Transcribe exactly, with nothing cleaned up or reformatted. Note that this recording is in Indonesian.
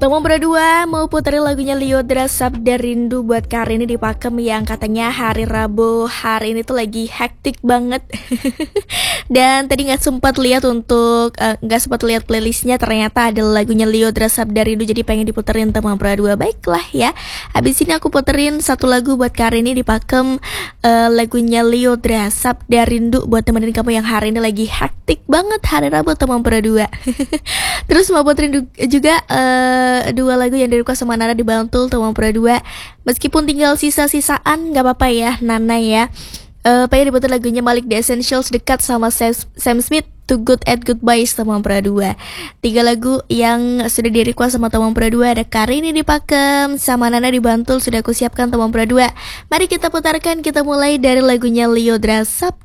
Tomo berdua mau puterin lagunya Lyodra Sabda Rindu buat Karini di Pakem yang katanya hari Rabu hari ini tuh lagi hektik banget. Dan tadi nggak sempat lihat untuk nggak uh, sempat lihat playlistnya, ternyata ada lagunya Lyodra Sabda Rindu, jadi pengen diputerin Tomo berdua. Baiklah ya, habis ini aku puterin satu lagu buat Karini di Pakem, uh, lagunya Lyodra Sabda Rindu buat temenin kamu yang hari ini lagi hektik banget hari Rabu Tomo berdua. Terus mau puterin juga uh, dua lagu yang di-request sama Nana di Bantul Tomo berdua. Meskipun tinggal sisa-sisaan gak apa-apa ya Nana ya. Uh, pengen diputar lagunya Malik The Essentials dekat sama Sam Smith, Too Good at Goodbye Tomo berdua. Tiga lagu yang sudah di-request sama Tomo berdua. Ada Karini di Pakem sama Nana di Bantul sudah aku siapkan Tomo berdua. Mari kita putarkan, kita mulai dari lagunya Lyodra Sabda.